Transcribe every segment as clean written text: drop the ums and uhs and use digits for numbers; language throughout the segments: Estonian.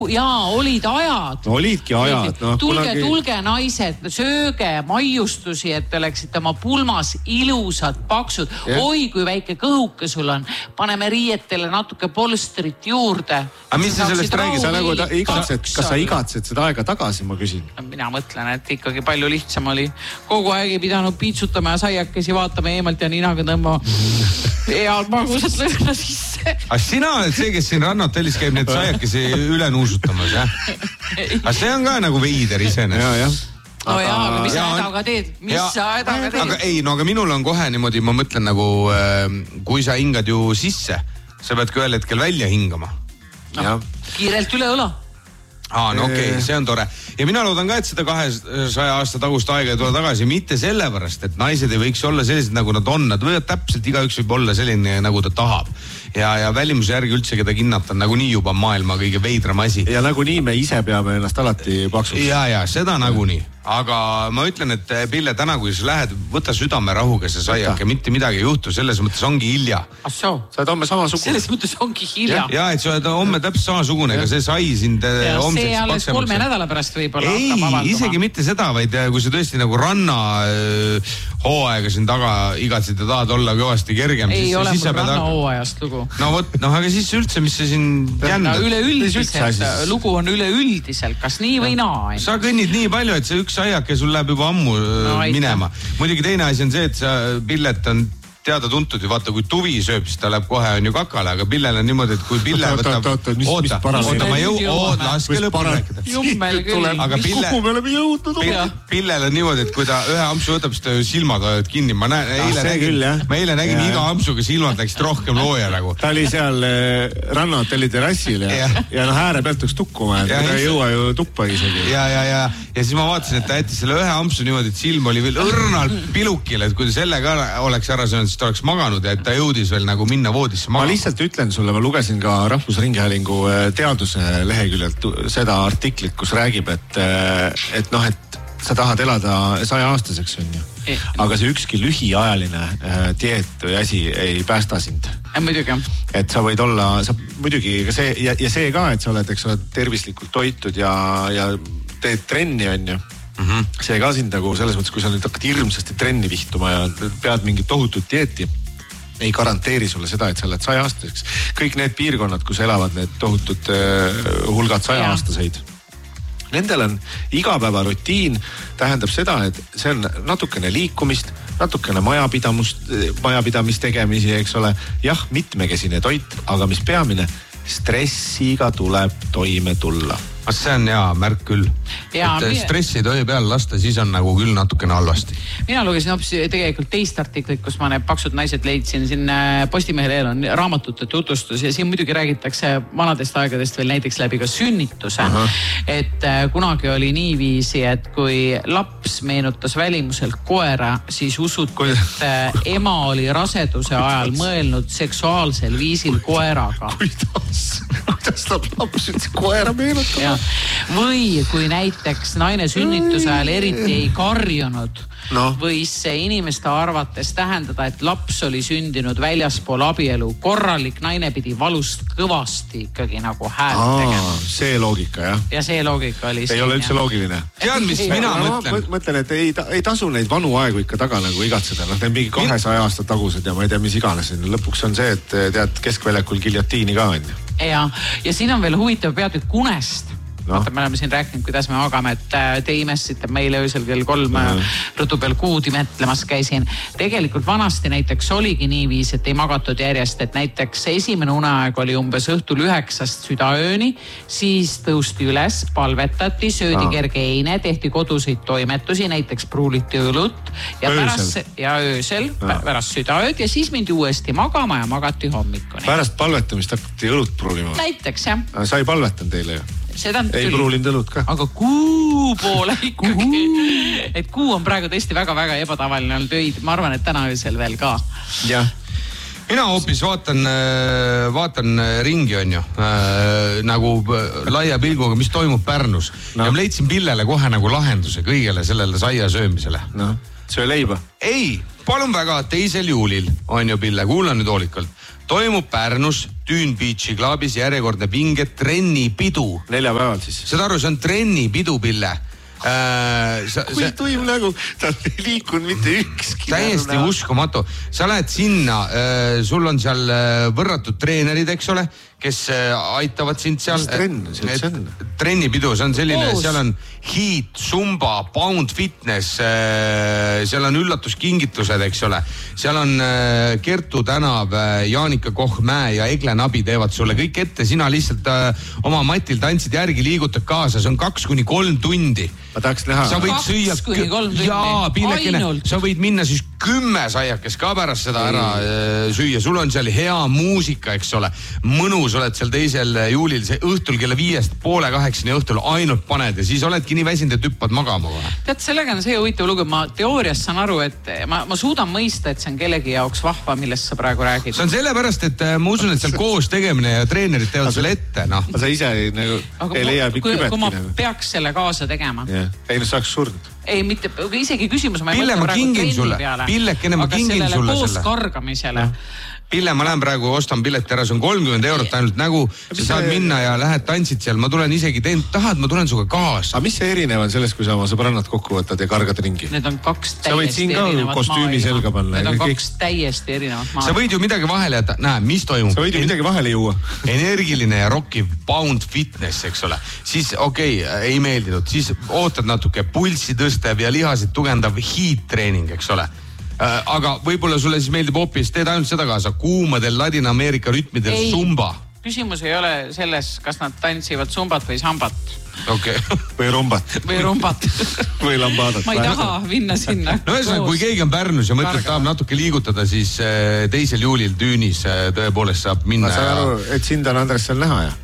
Jaa, olid ajad. Olidki ajad. No, tulge naised, sööge maiustusi, et te oleksite oma pulmas ilusad, paksud. Oi, kui väike kõhuke sul on. Paneme riietele natuke polstrit juurde. Aga mis sa sellest räägid? Kas sa igatsed seda aega tagasi, ma küsin? Mina mõtlen, et ikkagi palju lihtsam oli. Kogu aeg ei pidanud piitsutama ja saiakesi vaatama eemalt ja ninaga tõmbama head magusad lõhna sisse. Aga sina oled see, kes siin Rannotellis käib need saiakesi üle nuusutamas, jah? Aga see on ka nagu veider iseenesest. No jaa, aga mis sa hädaga teed? Aga ei, no aga minul on kohe niimoodi, ma mõtlen nagu, kui sa hingad ju sisse, sa pead ka ühel hetkel välja hingama. Kiirelt üle õla. No okei, see on tore. Ja mina loodan ka, et seda 200 aasta tagust aega ei tule tagasi, mitte sellepärast, et naised ei võiks olla sellised, nagu nad on. Nad võivad täpselt, igaüks võib olla selline, nagu ta tahab. Ja välimuse järgi üldse, keda kinnata, nagu nii juba maailma kõige veidram asi. Ja nagu nii me ise peame ennast alati paksuks. Ja, seda nagu nii. Aga ma ütlen, et Pille, täna kui sa lähed, võta südamerahuga see saiake, mitte midagi ei juhtu, selles mõttes ongi hilja. Sa oled homme samasugune. Selles mõttes ongi hilja. Ja, et sa oled homme täpselt samasugune, ega see sai sind homseks see alles 3 nädala pärast võib-olla hakkab avaldama. Ei, isegi mitte seda, vaid kui sa tõesti nagu ranna hooaega siin taga igatsid ja tahad olla kõvasti kergem. Ei ole mul ranna hooajast lugu. No võt, aga siis üldse, mis see siin jändab? Üleüldiselt, lugu on üleüldiselt, kas nii või naa? Sa kõnnid nii palju, et see üks saiake sul läheb juba ammu minema. Muidugi teine asi on see, et sa Pillet on teada tuntud ja vaata, kui tuvi sööb, siis ta läheb kohe on ju kakale, aga Pillel on niimoodi, et kui Pille võtab... Oota, ma laske lõppu rääkida. Jummel küll. Aga Pillel on niimoodi, et kui ta ühe ampsu võtab, siis ta ju silmad oled kinni. Ma eile nägin iga ampsuga silmad läksid rohkem looja nagu. Ta oli seal Rannahotelli terrassil ja ääre pealt üks tukkuma, et ta ei jõua ju tuppa isegi. Ja siis ma vaatasin, et ta jättis selle ühe ampsu niimoodi, et silm oli veel õrnalt pilukil, et kui ta selle ka oleks ära söönud, siis ta oleks maganud ja et ta jõudis veel nagu minna voodisse magama. Ma lihtsalt ütlen sulle, ma lugesin ka Rahvusringhäälingu teaduse leheküljelt seda artiklit, kus räägib, et sa tahad elada 100-aastaseks on ju. Aga see ükski lühiajaline dieet või asi ei päästa sind. Muidugi. Et sa võid olla, muidugi see, ja see ka, et sa oled, eks oled tervislikult toitud ja teed trenni on ju. See ka sind nagu selles mõttes, kui sa nüüd hakkad hirmsasti trenni vihtuma ja pead mingit tohutut dieeti, ei garanteeri sulle seda, et sa oled 100-aastaseks. Kõik need piirkonnad, kus elavad need tohutud hulgad 100-aastaseid, nendel on igapäevarutiin, tähendab seda, et see on natukene liikumist, natukene majapidamistegemisi, eks ole. Jah, mitmekesine toit, aga mis peamine, stressiga tuleb toime tulla. See on hea märk küll. Et stressi ei tohi peale lasta, siis on nagu küll natukene halvasti. Mina lugesin hoopis tegelikult teist artiklit, kus ma need paksud naised leidsin. Siin Postimehel eel on raamatute tutvustus ja siin muidugi räägitakse vanadest aegadest veel näiteks läbi ka sünnituse. Et kunagi oli niiviisi, et kui laps meenutas välimuselt koera, siis usuti, et ema oli raseduse ajal mõelnud seksuaalsel viisil koeraga. Kuidas laps üldse koera meenutab? Või kui näiteks naine sünnituse ajal eriti ei karjunud, võis see inimeste arvates tähendada, et laps oli sündinud väljaspool abielu. Korralik naine pidi valust kõvasti ikkagi nagu häält tegema. See loogika, jah? Ja see loogika oli ei ole üldse loogiline. Tead, mis mina mõtlen? Mõtlen, et ei tasu neid vanu aegu ikka taga nagu igatseda. Need mingi 200 aasta tagused ja ma ei tea, mis iganes. Lõpuks on see, et tead keskväljakul giljotiini ka on. Ja siin on veel huvitav peatükk unest. Vaata, me oleme siin rääkinud, kuidas me magame, et te imessite meile öösel kell 3 rõdu peal kuud imetlemas käisin. Tegelikult vanasti näiteks oligi niiviis, et ei magatud järjest, et näiteks esimene uneaeg oli umbes õhtul 9-st südaööni, siis tõusti üles, palvetati, söödi kerge eine, tehti koduseid toimetusi, näiteks pruuliti õlut ja öösel pärast südaööd ja siis mindi uuesti magama ja magati hommikuni. Pärast palvetamist hakati õlut pruulima? Näiteks, jah. Sa ei palvetan teile ju? Ei pruulinud õlut ka. Aga kuu poole ikkagi. Et kuu on praegu tõesti väga-väga ebatavaline olnud öid. Ma arvan, et täna öösel veel ka. Jah. Mina hoopis vaatan ringi on ju, nagu laia pilguga, mis toimub Pärnus. Ja ma leidsin Pillele kohe nagu lahenduse kõigele sellele saia söömisele. Söö leiba? Ei, palun väga, 2. juulil on ju, Pille, kuula nüüd hoolikalt. Toimub Pärnus Dune Beachi klubis järjekordne pinge trennipidu. 4 päeval siis. Saad aru, see on trennipidu, Pille. Kui toimub nagu, ta ei liikunud mitte ükski. Täiesti uskumatu. Sa lähed sinna, sul on seal võrratud treenerid, eks ole, kes aitavad sind seal. Mis trenn see on? Trennipidu, see on selline, seal on Heat, Zumba, Pound Fitness, seal on üllatuskingitused, eks ole. Seal on Kertu Tänav, Jaanika Koch-Mäe ja Egle Nabi teevad sulle kõik ette. Sina lihtsalt oma matil tantsid järgi, liigutad kaasa, see on 2-3 tundi. Ma tahaks näha. Sa võid süüa. 2-3 tundi. Jaa, Pillekene, sa võid minna siis 10 saiakes ka pärast seda ära süüa. Sul on seal hea muusika, eks ole. Mõnus oled seal 2. juulil, see õhtul kella 5:30 õhtul ainult paned ja siis oledki nii väsinud, et hüppad magama. Tead, sellega on see huvitav lugu, ma teoorias saan aru, et ma suudan mõista, et see on kellegi jaoks vahva, millest sa praegu räägid. See on sellepärast, et ma usun, et seal koos tegemine ja treenerid teevad selle ette, noh. Sa ise nagu ei leia pikk hübetki. Kui ma peaks selle kaasa tegema. Ei, no saaks surnud. Ei, mitte, isegi küsimus, ma ei Pille, mõtle ma praegu kingin trenni sulle. peale. Pillekene, ma kingin sulle selle. Aga selle. Koos kargamisele. Pille, ma lähen praegu, ostan pileti ära, see on 30 eurot ainult nägu. Sa saad minna ja lähed tantsid seal, ma tulen isegi tahad, ma tulen suga kaasa. Aga mis see erinev on sellest, kui sa oma sõbrannad kokku võtad ja kargad ringi? Need on 2 sa võid siin ka kostüümi selga panna. Need on 2 täiesti erinevat maailma. Sa võid ju midagi vahele jätta, näe, mis toimub? Sa võid ju midagi vahele juua. Energiline ja rockiv Pound Fitness, eks ole. Siis ei meeldinud, siis ootad natuke pulssi tõstev ja lihasid tugendav Heat treening, eks ole. Aga võib-olla sulle siis meeldib hoopis, teed ainult seda kaasa, kuumadel Ladina-Ameerika rütmidel Zumba. Küsimus ei ole selles, kas nad tantsivad Zumbat või Sambat. Okay. Või rumbat. Või lambadat. Ma ei taha minna sinna. No ühesõnaga, kui keegi on Pärnus ja mõtleb, tahab natuke liigutada, siis 2. juulil Düünis tõepoolest saab minna. Ma saan aru, et sind on Andres seal näha, jah?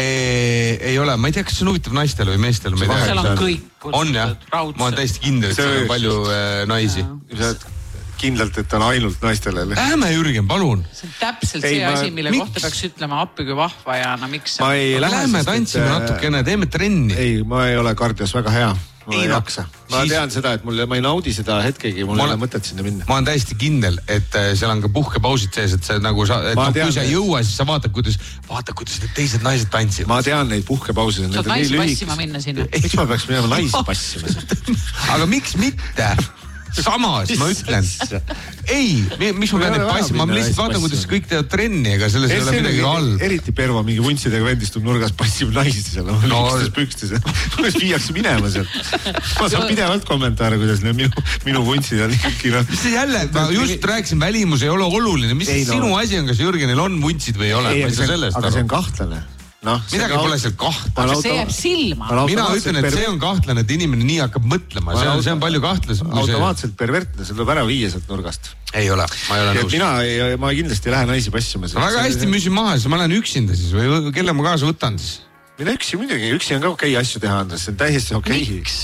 Ei ole, ma ei tea, kas see on huvitav naistel või meestel. Seal on kõik. On jah, ma olen täiesti kindel, et seal on palju naisi. Kindlalt, et on ainult naistele. Lähme, Jürgen, palun. See on täpselt see asi, mille kohta peaks ütlema appi kui vahva ja miks. Lähme tantsime natukene, teeme trenni. Ei, ma ei ole kardios väga hea. Ma ei jaksa. Ma tean seda, et ma ei naudi seda hetkegi, mul ei ole mõtet sinna minna. Ma olen täiesti kindel, et seal on ka puhkepausid sees, et see nagu kui sa ei jõua, siis sa vaata, kuidas need teised naised tantsivad. Ma tean neid puhkepausid. Saad naisi passima minna sinna. Miks ma peaks minema naisi passima? Aga miks mitte? Samas, ma ütlen. Ei, miks ma pean neid passima? Ma lihtsalt vaatan, kuidas kõik teevad trenni, ega selles ei ole midagi halb. Eriti Pervo mingi vuntsidega vendistub nurgas, passib naisi seal. Pükstes. Kuidas viiakse minema seal? Ma saan pidevalt kommentaare, kuidas minu vuntsid on ikkagi. Mis see jälle? Ma just rääkisin, välimus ei ole oluline. Mis sinu asi on, kas Jürgenil on vuntsid või ei ole? Aga see on kahtlane. Midagi pole seal kahtlane. Aga see jääb silma. Mina ütlen, et see on kahtlane, et inimene nii hakkab mõtlema. See on palju kahtlas. Automaatselt pervertne, see tuleb ära viia sealt nurgast. Ei ole, ma ei ole nõus. Ma kindlasti ei lähe naisi passima. Väga hästi müüsin maha, siis ma lähen üksinda siis või kelle ma kaasa võtan siis? Mina üksi muidugi, üksi on ka okei asju teha, Andres, see on täiesti okei. Miks?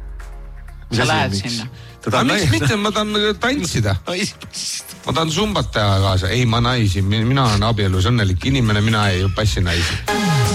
Sa lähed sinna? Miks mitte, ma tahan tantsida. Ma tahan Zumbat teha kaasa. Ei, ma naisi, mina olen abielus õnnelik inimene, mina ei passi naisi.